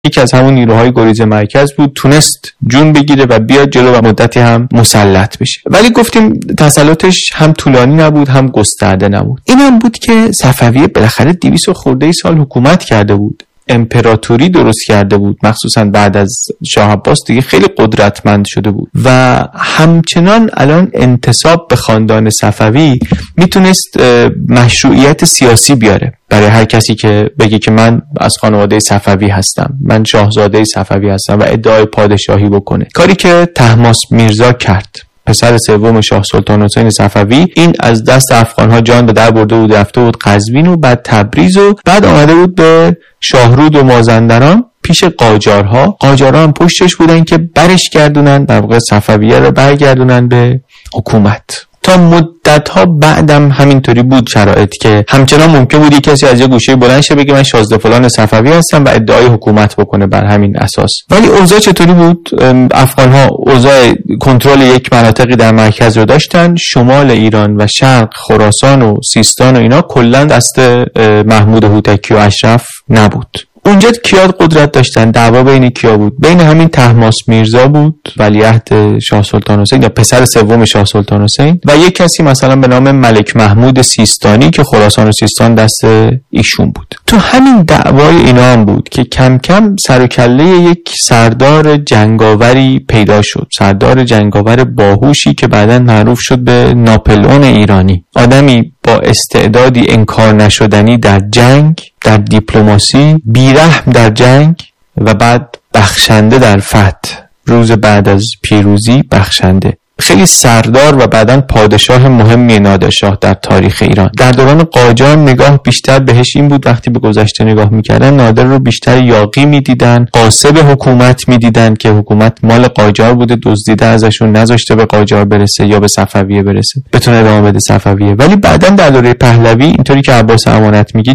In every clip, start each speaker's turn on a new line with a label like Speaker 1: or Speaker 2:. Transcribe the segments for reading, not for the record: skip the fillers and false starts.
Speaker 1: یکی از همون نیروهای گریز مرکز بود، تونست جون بگیره و بیاد جلو و مدتی هم مسلط بشه. ولی گفتیم تسلطش هم طولانی نبود هم گسترده نبود. این هم بود که صفویه بالاخره 200 خورده سال حکومت کرده بود، امپراتوری درست کرده بود، مخصوصا بعد از شاه عباس دیگه خیلی قدرتمند شده بود و همچنان الان انتساب به خاندان صفوی میتونست مشروعیت سیاسی بیاره برای هر کسی که بگه که من از خانواده صفوی هستم، من شاهزاده صفوی هستم و ادعای پادشاهی بکنه. کاری که طهماسب میرزا کرد، پسر سوم شاه سلطان حسین صفوی. این از دست افغان‌ها جان به در برده بود، رفته بود قزوین و بعد تبریز و بعد آمده بود به شاهرود و مازندران پیش قاجارها. قاجارها هم پشتش بودن که برش گردونن، در واقع صفویه رو برگردونن به حکومت. تا مدت‌ها بعدم همینطوری بود شرایط که همچنان ممکن بود یک کسی از یه گوشه بلند شه بگه من شازده فلان صفوی هستم و ادعای حکومت بکنه بر همین اساس. ولی اوضاع چطوری بود؟ افغان‌ها اوضاع کنترل یک مناطقی در مرکز رو داشتن، شمال ایران و شرق خراسان و سیستان و اینا کلاً دست محمود هوتکی و اشرف نبود. اونجا کیا قدرت داشتن؟ دعوا بین کیا بود؟ بین همین طهماسب میرزا بود، ولیعهد شاه سلطان حسین یا پسر سوم شاه سلطان حسین، و یک کسی مثلا به نام ملک محمود سیستانی که خراسان و سیستان دست ایشون بود. تو همین دعوای اینا هم بود که کم کم سر و کله یک سردار جنگاوری پیدا شد، سردار جنگاور باهوشی که بعداً معروف شد به ناپلئون ایرانی. آدمی با استعدادی انکار نشدنی در جنگ، در دیپلماسی، بیرحم در جنگ و بعد بخشنده در فتح. روز بعد از پیروزی بخشنده. خیلی سردار و بعداً پادشاه مهمی نادرشاه در تاریخ ایران. در دوران قاجار نگاه بیشتر بهش این بود، وقتی به گذشته نگاه میکردن نادر رو بیشتر یاغی میدیدن، غاصب حکومت میدیدن که حکومت مال قاجار بوده، دزدیده ازشون، نذاشته به قاجار برسه یا به صفویه برسه، بتونه ادامه بده صفویه. ولی بعداً در دوره پهلوی اینطوری که عباس امانت میگه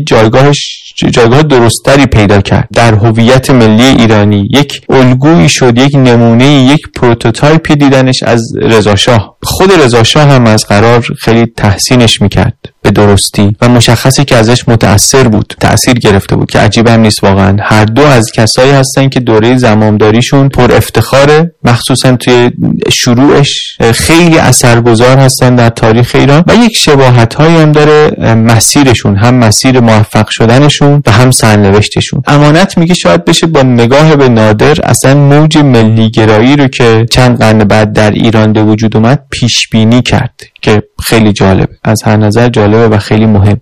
Speaker 1: جایگاه درستری پیدا کرد در هویت ملی ایرانی. یک الگویی شد، یک نمونه، یک پروتوتایپی دیدنش از رضا شاه. خود رضا شاه هم از قرار خیلی تحسینش میکرد به درستی و مشخصی که ازش متأثر بود، تأثیر گرفته بود، که عجیب هم نیست واقعا. هر دو از کسایی هستن که دوره زمامداریشون پر افتخاره، مخصوصا توی شروعش خیلی اثرگذار هستن در تاریخ ایران و یک شباهت‌هایی هم داره مسیرشون، هم مسیر موفق شدنشون و هم سرنوشتشون. امانت میگه شاید بشه با نگاه به نادر اصلا موج ملی گرایی رو که چند قرن بعد در ایران به وجود اومد پیش بینی کرد، که خیلی جالب، از هر نظر جالبه و خیلی مهم.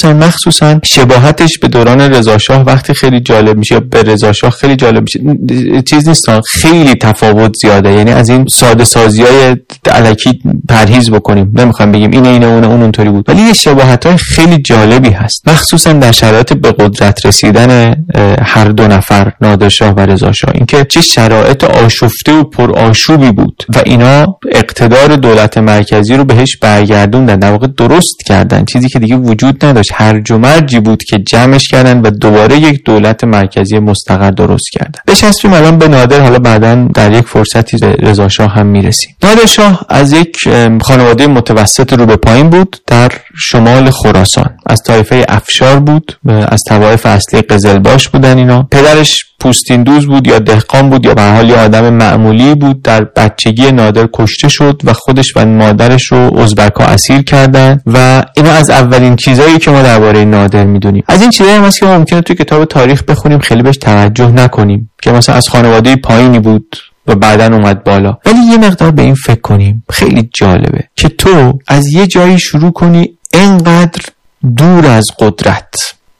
Speaker 1: مخصوصا شباهتش به دوران رضا شاه وقتی خیلی جالب میشه، به رضا شاه خیلی جالب میشه. چیز نیست، خیلی تفاوت زیاده. یعنی از این ساده سازی‌های الکی پرهیز بکنیم، نمیخوام بگیم اینه اون اونطوری بود، ولی یه شباهت‌های خیلی جالبی هست، مخصوصا در شرایط به قدرت رسیدن هر دو نفر، نادرشاه و رضا شاه. اینکه چه شرایط آشفته و پرآشوبی بود و اینا اقتدار دولت مرکزی رو بهش برگردوندن، در واقع درست کردن چیزی که دیگه وجود نداشت. هرج و مرجی بود که جمعش کردن و دوباره یک دولت مرکزی مستقر درست کردن. بچسبیم الان به نادر، حالا بعداً در یک فرصتی رضا شاه هم میرسیم. نادر شاه از یک خانواده متوسط رو به پایین بود در شمال خراسان، از طایفه افشار بود، از طوایف اصلی قزلباش بودن اینا. پدرش پوستین دوز بود یا دهقان بود یا به هر حال یه آدم معمولی بود. در بچگی نادر کشته شد و خودش و مادرش رو ازبک‌ها اسیر کردن و اینا از اولین چیزایی که ما درباره نادر میدونیم. از این چیزایی هم هست که ما ممکنه توی کتاب تاریخ بخونیم خیلی بهش توجه نکنیم، که مثلا از خانواده پایینی بود و بعداً اومد بالا. ولی یه مقدار به این فکر کنیم، خیلی جالبه که تو از یه جایی شروع کنی اینقدر دور از قدرت،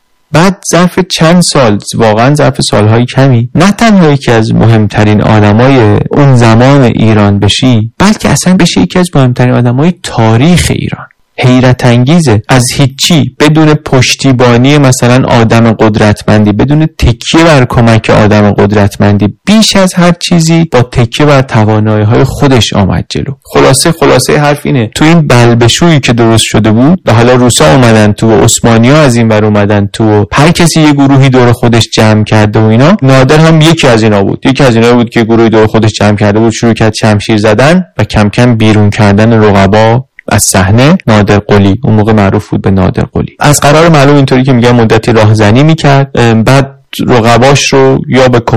Speaker 1: بعد ظرف چند سال، واقعا ظرف سالهای کمی، نه تنها یکی از مهمترین آدمای اون زمان ایران بشی، بلکه اصلا بشی یکی از مهمترین آدمای تاریخ ایران. حیرت انگیزه، از هیچی، بدون پشتیبانی مثلا آدم قدرتمندی، بدون تکیه بر کمک آدم قدرتمندی، بیش از هر چیزی با تکیه بر توانایی‌های خودش آمد جلو. خلاصه حرف اینه، تو این بلبشویی که درست شده بود و حالا روسا اومدن تو و عثمانی‌ها از این ور اومدن تو و هر کسی یه گروهی دور خودش جمع کرده و اینا، نادر هم یکی از اینا بود که گروهی دور خودش جمع کرده بود، شروع کرد شمشیر زدن و کم کم بیرون کردن رقبا از صحنه. نادر قلی اون موقع معروف بود به نادر قلی. از قرار معلوم اینطوری که میگم مدتی راهزنی میکرد، بعد رقباش رو یا به